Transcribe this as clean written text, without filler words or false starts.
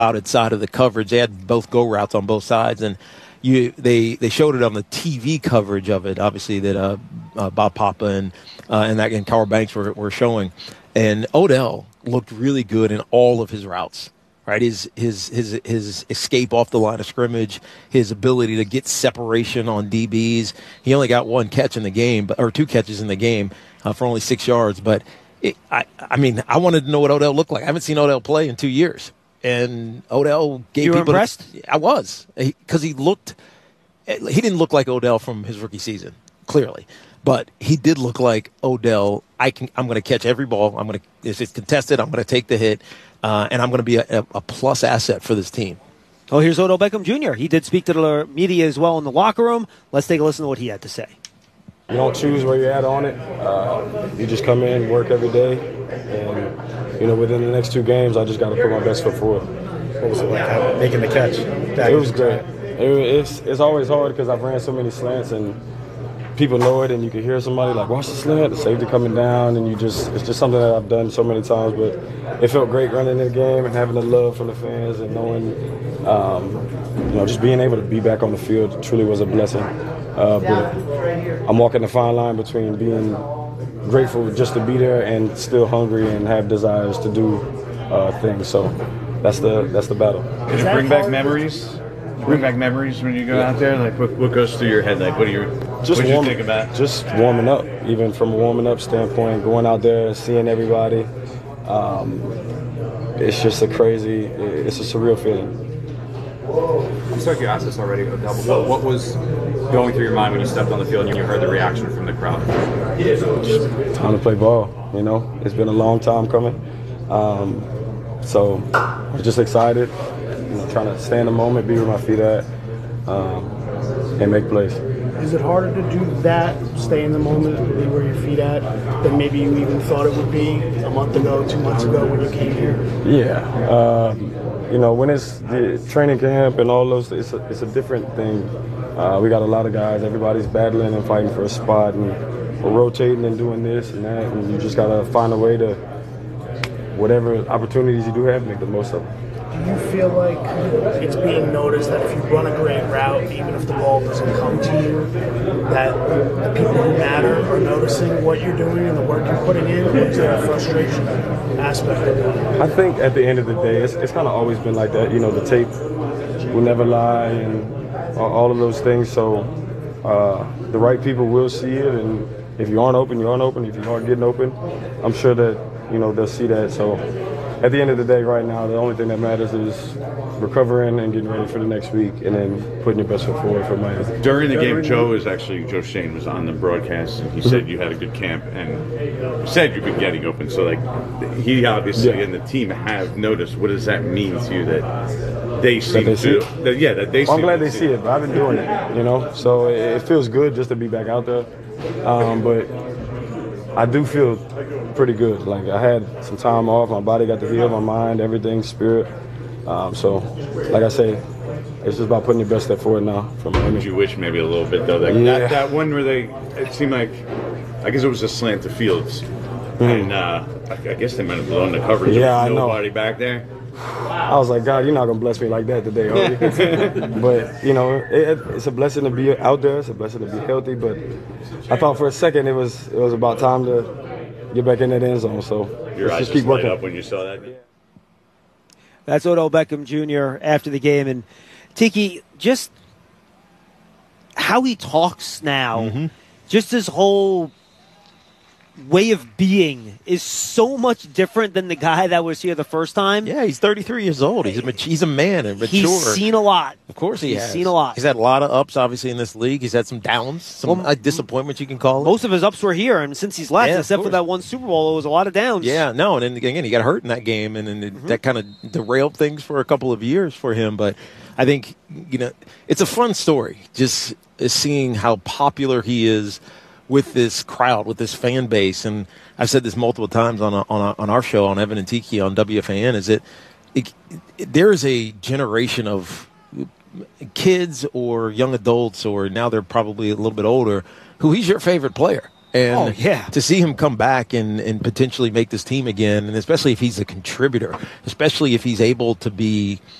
outside side of the coverage. They had both go routes on both sides, and they showed it on the TV coverage of it, obviously, that Bob Papa and Carl Banks were showing. And Odell looked really good in all of his routes. Right, his escape off the line of scrimmage, his ability to get separation on DBs. He only got one catch in the game, or two catches in the game for only 6 yards. But I wanted to know what Odell looked like. I haven't seen Odell play in 2 years, and Odell gave you were people. Impressed? I was, because he didn't look like Odell from his rookie season, clearly. But he did look like Odell. I'm going to catch every ball. If it's contested, I'm going to take the hit, and I'm going to be a plus asset for this team. Oh, here's Odell Beckham Jr. He did speak to the media as well in the locker room. Let's take a listen to what he had to say. You don't choose where you're at on it. You just come in, work every day, and within the next 2 games, I just got to put my best foot forward. What was it like making the catch? It was great. It's always hard because I've ran so many slants and people know it, and you can hear somebody like, watch the slant, the safety coming down, and it's just something that I've done so many times. But it felt great running in the game and having the love from the fans and knowing, just being able to be back on the field truly was a blessing. But I'm walking the fine line between being grateful just to be there and still hungry and have desires to do things. So that's the battle. Did it bring back memories? When you go out there? Like, what goes through your head? Like, what do you think about? Just warming up, even from a warming up standpoint, going out there, seeing everybody. It's just it's a surreal feeling. I'm sorry if you asked this already, Odell, what was going through your mind when you stepped on the field and you heard the reaction from the crowd? Time to play ball, It's been a long time coming. So I'm just excited, trying to stay in the moment, be where my feet at, and make plays. Is it harder to do that, stay in the moment, be where your feet at, than maybe you even thought it would be a month ago, 2 months ago when you came here? Yeah. When it's the training camp and all those, it's a different thing. We got a lot of guys. Everybody's battling and fighting for a spot, and we're rotating and doing this and that, and you just got to find a way to, whatever opportunities you do have, make the most of them. Do you feel like it's being noticed that if you run a great route, even if the ball doesn't come to you, that the people who matter are noticing what you're doing and the work you're putting in? Or is there a frustration aspect of it? I think at the end of the day, it's kind of always been like that. The tape will never lie and all of those things. So the right people will see it, and if you aren't open, you aren't open. If you aren't getting open, I'm sure that they'll see that. So at the end of the day, right now, the only thing that matters is recovering and getting ready for the next week, and then putting your best foot forward for Miami. During the game, Joe Shane was on the broadcast, and he said you had a good camp, and said you've been getting open. So, he obviously and the team have noticed. What does that mean to you that they see that see it? I'm glad they see it, but I've been doing it, So it feels good just to be back out there. But I do feel pretty good. I had some time off. My body got to heal, my mind, everything, spirit. So, like I say, it's just about putting your best step forward now. Would you wish maybe a little bit, though? That one where it seemed like, I guess it was a slant to Fields. And I guess they might have blown the coverage. Yeah, with nobody back there. I was like, God, you're not going to bless me like that today, are you? But, it's a blessing to be out there. It's a blessing to be healthy. But I thought for a second it was about time to get back in that end zone. So your eyes just keep working. Up when you saw that. Yeah. That's Odell Beckham Jr. after the game. And Tiki, just how he talks now, just his whole way of being is so much different than the guy that was here the first time. Yeah, he's 33 years old. He's a man and mature. He's seen a lot. Of course he has. He's seen a lot. He's had a lot of ups, obviously, in this league. He's had some downs, some disappointments, you can call it. Most of his ups were here, and since he's left, except for that one Super Bowl, it was a lot of downs. Yeah, no, and then again, he got hurt in that game, and then that kind of derailed things for a couple of years for him. But I think, it's a fun story, just seeing how popular he is with this crowd, with this fan base. And I've said this multiple times on our show, on Evan and Tiki on WFAN, is that there is a generation of kids or young adults, or now they're probably a little bit older, who he's your favorite player. And yeah. to see him come back and potentially make this team again, and especially if he's a contributor, especially if he's able to be –